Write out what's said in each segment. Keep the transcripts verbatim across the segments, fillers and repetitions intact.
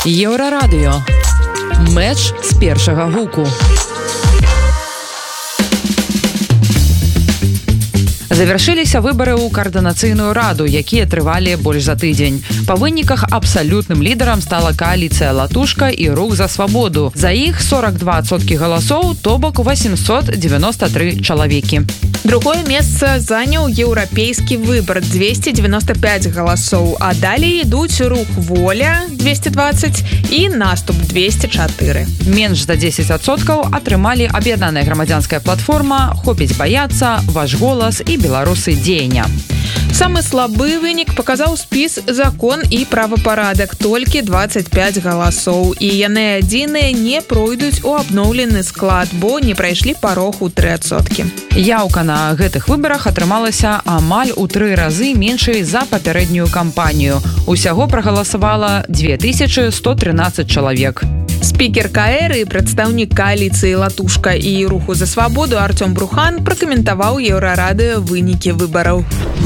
Еўрарадыё. Мэч з першага гуку. Завяршыліся выбары ў каардынацыйную раду, якія трывалі больш за тыдзень. Па выніках абсалютным лідарам стала кааліцыя «Латушка» і «Рух за свабоду». За іх сорок два адсоткі галасоў, то бок восемьсот девяносто три чалавекі. Другое месца заняў еўрапейскі выбар – двести девяносто пять галасоў, а далей ідуць «Рух воля» – двести двадцать і «Наступ» – двести четыре. Менш за десять адсоткаў атрымалі аб'яднаная грамадзянская платформа, «Хопіць баяцца», «Ваш голас» і «Беларусы дзеяння». Самы слабы вынік паказаў спіс «Закон і правапарадак» – толькі двадцать пять галасоў. І яны адзіныя не пройдуць у абноўлены склад, бо не прайшлі парог у тры адсоткі. Яўка на гэтых выбарах атрымалася амаль у тры разы меншай за папярэднюю кампанію. Усяго прагаласавала две тысячи сто тринадцать чалавек. Спікер ка эр і прадстаўнік кааліцыі «Латушка» і «Руху за свабоду» Артём Брухан пракаментаваў Еўрарадыё вынікі выбараў.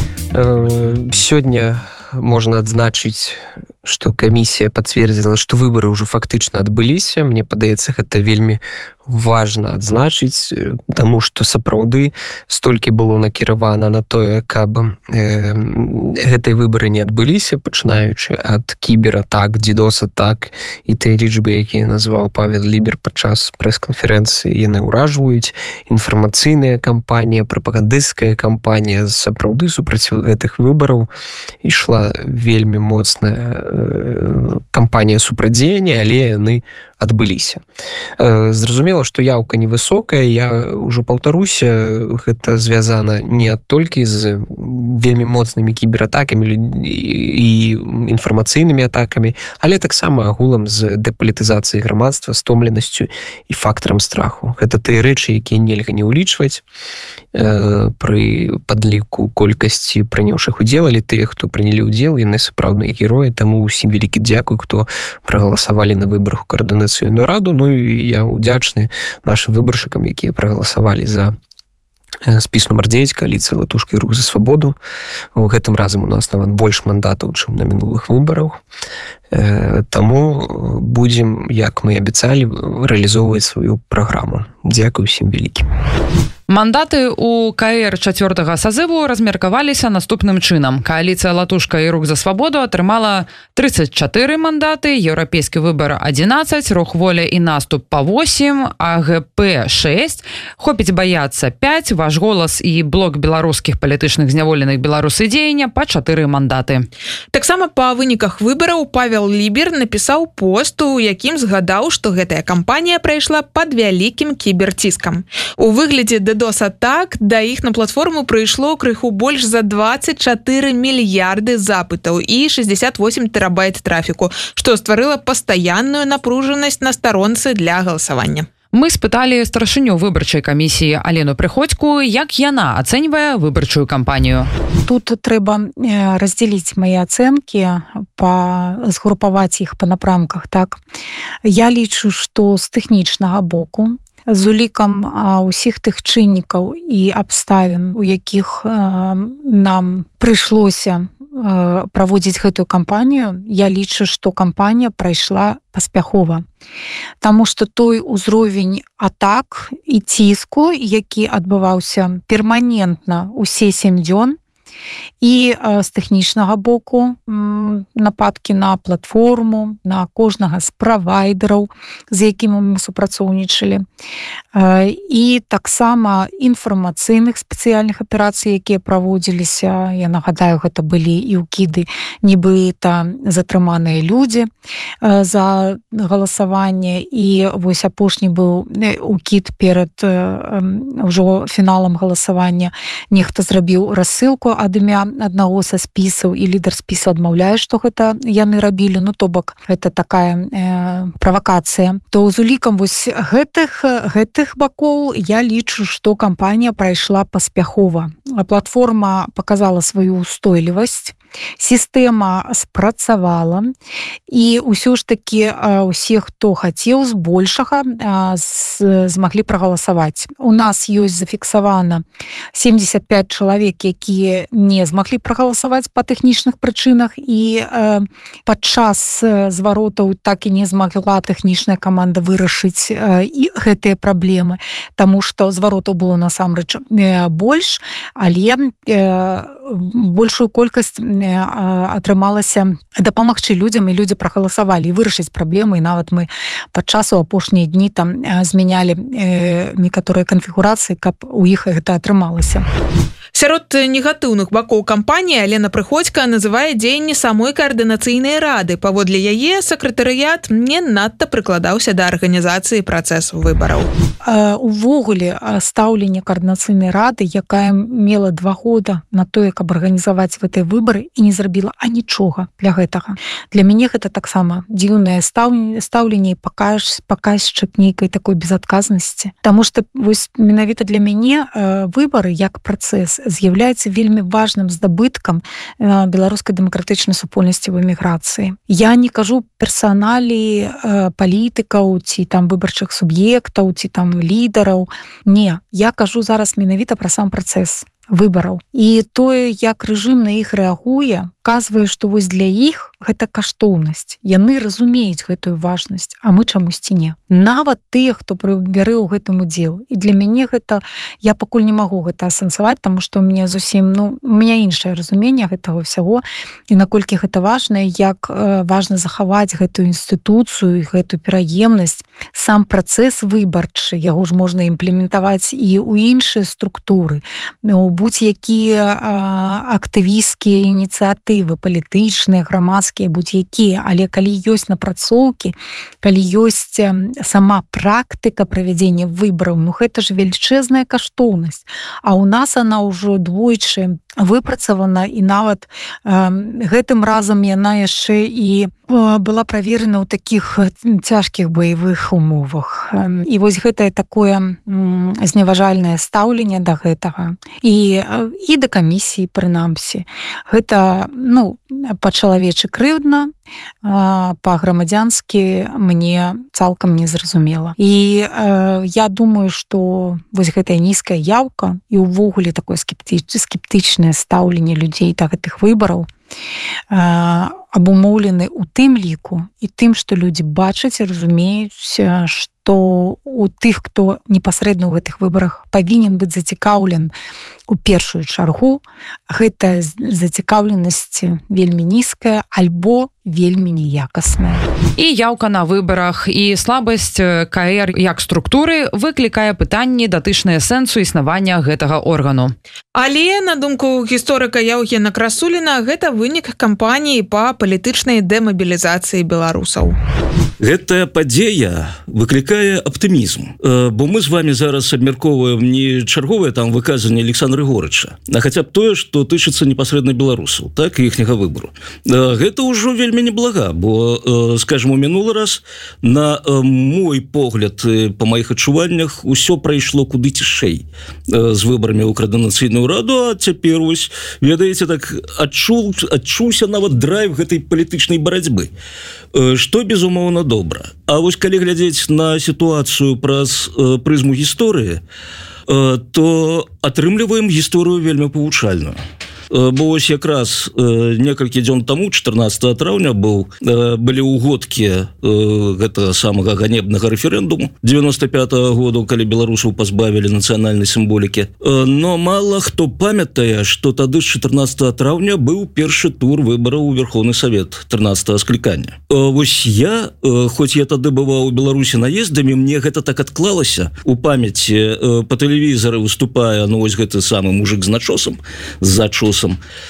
Сёння можна адзначыць, што камісія пацвердзіла, што выбары ўжо фактычна адбыліся. Мне падаецца, гэта вельмі важна адзначыць, таму што сапраўды столькі было накіравана на тое, каб э, гэтыя выбары не адбыліся, пачынаючы ад кібератак, дзідос-атак і тыя лічбы, якія назваў Павел Лібер падчас прэс-канферэнцыі. Яны ўражваюць. Інфармацыйная кампанія, прапагандысцкая кампанія сапраўды супраць гэтых выбараў ішла вельмі моцная кампанія супрацьдзеяння, але яны адбыліся. Зразумела, што яўка невысокая, я ўжо паўтаруся, гэта звязана не толькі з вельмі моцнымі кібератакамі і інфармацыйнымі атакамі, але таксама агулам з дэпалітызацыяй грамадства, стомленасцю і фактарам страху. Гэта тыя рэчы, якія нельга не ўлічваць пры падліку колькасці прынявшых удзел, але тыя, хто прынялі ўдзел, яны сапраўдныя героі, таму ўсім вялікі дзякуй, хто прагаласавалі на выбарах у каардынацыйную раду. Ну і я ўдзячны нашим выбаршчыкам, якія прагаласавалі за спіс нумар дзевяць кааліцыі «Латушка» і «Рух за свабоду». У гэтым разам у нас нават больш мандатаў, чым на мінулых выбарах. Таму будзем, як мы абяцалі, рэалізоўваць сваю праграму. Дзякуй усім вялікім. Мандаты ў ка эр чацвёртага сазыву размеркаваліся наступным чынам. Кааліцыя «Латушка» і «Рух за свабоду» атрымала тридцать четыре мандаты, еўрапейскі выбар одиннадцать, «Рух воля» і «Наступ» па восемь, а гэ пэ шесть, «Хопіць баяцца» пять, «Ваш голас» і блок беларускіх палітычных зняволеных «Беларусы дзеяння» па чатыры мандаты. Таксама па выніках выбараў Павел Лібер напісаў пост, у якім згадаў, што гэтая кампанія прайшла пад вялікім кіберціскам. У выглядзе ддос-атак да іх на платформу прыйшло крыху больш за двадцать четыре мільярды запытаў і шестьдесят восемь тэрабайт трафіку, што стварыла пастаянную напружанасць на старонцы для галасавання. Мы спыталі старшыню выбарчай камісіі Алену Прыходзьку, як яна ацэньвае выбарчую кампанію. Тут трэба раздзеліць мае ацэнкі, па згрупаваць іх па напрамках. Так, я лічу, што з тэхнічнага боку, з улікам усіх тых чыннікаў і абставін, у якіх нам прыйшлося праводзіць гэтую кампанію, я лічу, што кампанія прайшла паспяхова. Таму што той узровень атак і ціску, які адбываўся перманентна ўсе сем дзён, і з тэхнічнага боку нападкі на платформу, на кожнага з правайдераў, з якімі мы супрацоўнічалі, і таксама інфармацыйных спецыяльных аперацый, якія праводзіліся. Я нагадаю, гэта былі і ўкіды, нібыта затрыманыя людзі за галасаванне, і вось апошні быў укід перад ўжо фіналам галасавання. Нехта зрабіў рассылку ад імя аднаго са спісаў, і лідар спісу адмаўляе, што гэта яны рабілі. Ну, то бок, гэта такая э, правакацыя. То з улікам вось гэтых, гэтых бакоў я лічу, што кампанія прайшла паспяхова. Платформа паказала сваю устойлівасць. сістэма спрацавала, і ўсё ж такі усе, хто хацеў збольшага, змаглі прагаласаваць. У нас ёсць зафіксавана семьдесят пять чалавек, якія не змаглі прагаласаваць па тэхнічных прычынах, і падчас зваротаў так і не змагла тэхнічная каманда вырашыць і гэтыя праблемы, таму што зваротаў было насамрэч больш, але большую колькасць атрымалася дапамагчы людзям, і людзі прагаласавалі і вырашыць праблемы, і нават мы падчас у апошнія дні там змянялі некаторыя канфігурацыі, каб у іх гэта атрымалася. Сярод негатыўных бакоў кампаніі Алена Прыходзька называе дзеянні самой каардынацыйнай рады. Паводле яе, сакратарыят не надта прыкладаўся да арганізацыі працэсу выбараў. Увогуле, стаўленне каардынацыйнай рады, якая мела два года на тое, каб арганізаваць гэтыя выбары, і не зрабіла анічога для гэтага. Для мяне гэта таксама дзіўнае стаўленне і паказчык нейкай такой безадказнасці. Таму што вось менавіта для мяне выбары як працэс з'яўляецца вельмі важным здабыткам беларускай дэмакратычнай супольнасці в эміграцыі. Я не кажу персаналій палітыкаў ці там выбарчых суб'ектаў ці там лідараў. Не, я кажу зараз менавіта пра сам працэс выбараў. І тое, як рэжым на іх рэагуе, казвае, што вось для іх гэта каштоўнасць. Яны разумеюць гэтую важнасць, а мы чамусьці не. Нават тыя, хто бярэ ў гэтым удзел. І для мяне гэта, я пакуль не магу гэта асэнсаваць, таму што мне зусім, ну, у мяне іншае разуменне гэтага ўсяго, і наколькі гэта важна, як важна захаваць гэтую інстытуцыю, гэтую пераемнасць, сам працэс выбарчы, яго ж можна імплементаваць і ў іншыя структуры, у будь-якія актывісцкія ініцыятывы, палітычныя, грамадскія, будь-якія, але калі ёсць напрацоўкі, калі ёсць сама практыка правядзення выбараў, ну гэта ж велічэзная каштоўнасць. А ў нас она ўжо двойчы выпрацавана, і нават э, гэтым разам яна яшчэ і была праверена ў такіх цяжкіх баявых умовах. І вось гэтае такое зневажальнае стаўленне да гэтага. І, і да камісіі, прынамсі. Гэта, ну, па-чалавечы крыўдна, па-грамадзянскі мне цалкам незразумела. І э, я думаю, што вось гэтая нізкая яўка і ўвогуле такое скептычнае стаўленне людзей да гэтых выбараў абумоўлены ў тым ліку і тым, што людзі бачаць і разумеюць, што у тых, хто непасрэдна ў гэтых выбарах павінен быць зацікаўлен у першую чаргу, гэта зацікаўленасць вельмі нізкая альбо вельмі неякасная. І яўка на выбарах, і слабасць ка-эр як структуры выклікае пытанні, датычныя сэнсу існавання гэтага органу. Але, на думку гісторыка Яўгена Красуліна, гэта вынік кампаніі па палітычнай дэмабілізацыі беларусаў. Гэтая падзея выклікае аптымізм, бо мы з вами зараз абмяркоўваем не чарговае там выказанне Александра Горыча, а хаця б тое, што тычыцца непасрэдна беларусаў, так, і іхняга выбару. Гэта ўжо вельмі неблага, бо, скажем, у мінулы раз, на мой погляд, па маіх адчуваннях, усё прайшло куды цішэй з выбарамі ў каардынацыйную раду, а цяпер вось, ведаеце, так адчуў, адчуўся нават драйв гэтай палітычнай барацьбы, што, безумоўна, добра. А вось калі глядзець на сітуацыю праз прызму гісторыі, то атрымліваем гісторыю вельмі павучальную. Бо ось якраз некалькі дзён таму, чатырнаццатага траўня, быў, былі ўгодкі гэтага самага ганебнага рэферэндуму дзевяносто пятага году, калі беларусаў пазбавілі нацыянальнай сімволікі. Но мала хто памятае, што тады з чатырнаццатага траўня быў першы тур выбараў у Верховны Савет трынаццатага склікання. Вось я, хоць я тады бываў у Беларусі наездамі, мне гэта так адклалася у памяці. Па тэлевізары выступае, ну, вось гэты самы мужик з начосам, з зачосам,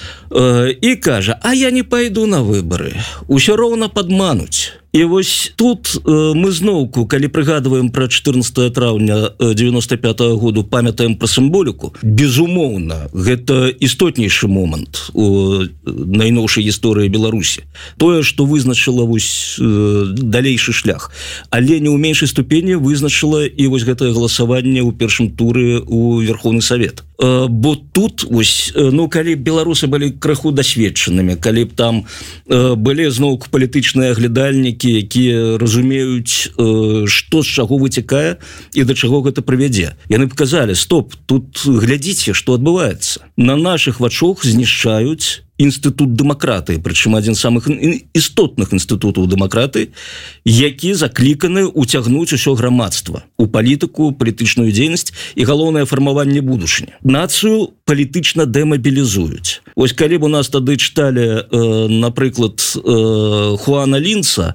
і кажа, а я не пайду на выбары, усё роўна падмануць. І вось тут мы зноўку, калі прыгадваем пра чатырнаццатага траўня дзевяносто пятага году, памятаем пра сімволіку, безумоўна, гэта істотнейшы момант у найноўшай гісторыі Беларусі. Тое, што вызначыла вось далейшы шлях, але не ў меншай ступені вызначыла і вось гэтае галасаванне ў першым туры ў Верховны Савет. Бо тут, вось, ну, калі беларусы былі краху дасведчанымі, калі б там э, былі зноўку палітычныя аглядальнікі, якія разумеюць, э, што з чаго вытекае і да чаго гэта прывядзе. Яны показалі: стоп, тут глядзіце, што адбываецца. На наших вачах знішчаюць інстытут дэмакратыі, прычым адзін з самых істотных інстытутаў дэмакратыі, які закліканы ўцягнуць усё грамадства у палітыку, палітычную дзейнасць і галоўнае фармаванне будучыні. Нацыю палітычна дэмабілізуюць. Вось калі б у нас тады чыталі, э, напрыклад, э, Хуана Лінца,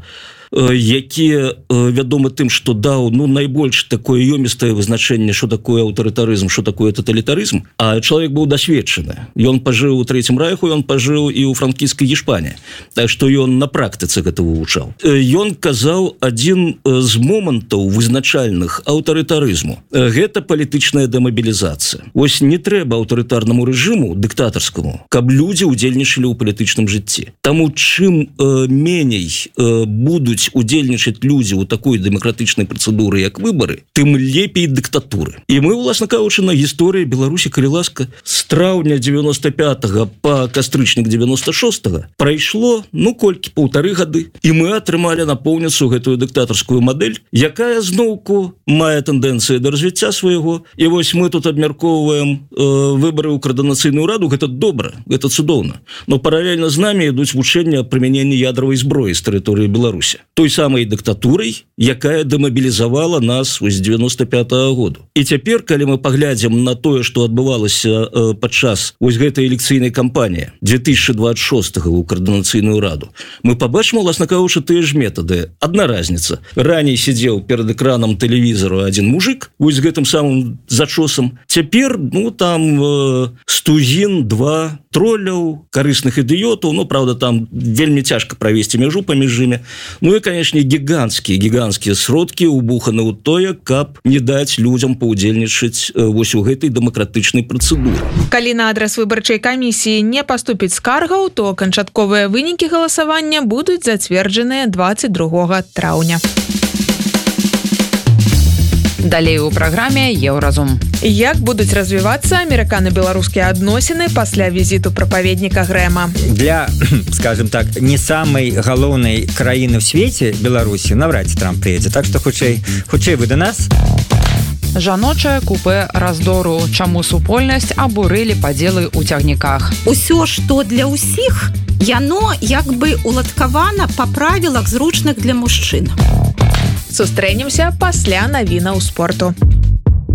які вядомы тым, што даў ну найбольш такое ёмістае вызначэнне, што такое аўтарытарызм, што такое таталітарызм, а чалавек быў дасведчаны. Ён пажыў у трэцім райху, ён пажыў і ў франкійскай Гішпаніі, так што ён на практыцы гэта вывучаў. Ён казаў адзін з момантаў вызначальных аўтарытарызму. Гэта палітычная дэмабілізацыя. Вось не трэба аўтарытарнаму рэжыму, дыктатарскаму, каб людзі ўдзельнічалі ў палітычным жыцці. Таму чым э, меней э, будуць удзельнічаць людзі ў такой дэмакратычнай працэдуры, як выбары, тым лепей дыктатуры. І мы, уласна кажучы, на гісторыі Беларусі, калі ласка, з траўня девяносто пятага па кастрычнік девяносто шостага прайшло, ну, колькі, паўтары гады, і мы атрымалі напоўніцу гэтую дыктатарскую мадэль, якая зноўку мае тэндэнцыі да развіцця свайго. І вось мы тут абмяркоўваем э, выбары ў коардынацыйную раду. Гэта добра, гэта цудоўна. Но паралельна з намі ідуць вучэнні аб прымяненні ядравай зброі з тэрыторыі Беларусі. Той самай дыктатурай, якая дэмабілізавала нас з девяносто пятага году. І цяпер, калі мы паглядзім на тое, што адбывалася э, падчас вось гэтай элекцыйнай кампаніі две тысячи двадцать шостага ў коардынацыйную раду, мы пабачым, уласна кажучы, тыя ж метады. Адна разніца. Раней сидзеў перад экранам тэлевізару адзін мужик, вось з гэтым самым зачосам. Цяпер, ну, там э, стузін, два тролляў, карысных ідыётаў, ну, правда, там вельмі цяжка правесці мяжу паміж імі. Ну і, канешне, гіганцкія, гіганцкія сродкі ўбуханы ў тое, каб не даць людзям паўдзельнічаць вось у гэтай дэмакратычнай працэдуры. Калі на адрас выбарчай камісіі не паступіць скаргаў, то канчатковыя вынікі галасавання будуць зацверджаныя двадцать другога траўня. Далей у праграме «Еўразум». Як будуць развівацца амерыкана-беларускія адносіны пасля візіту прапаведніка Грэма? Для, скажем так, не самай галоўнай краіны ў свеце, Беларусі, навряд ці Трамп прыедзе. Так што хутчэй, хутчэй вы да нас. Жаночае купе раздору. Чаму супольнасць абурылі падзелы ў цягніках? Усё, што для ўсіх, яно як бы уладкавана па правілах зручных для мужчын. Сустрэнемся пасля навінаў спорту.